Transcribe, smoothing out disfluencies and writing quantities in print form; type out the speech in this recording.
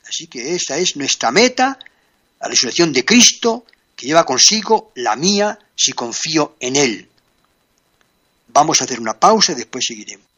Así que esa es nuestra meta, la resurrección de Cristo, que lleva consigo la mía si confío en Él. Vamos a hacer una pausa y después seguiremos.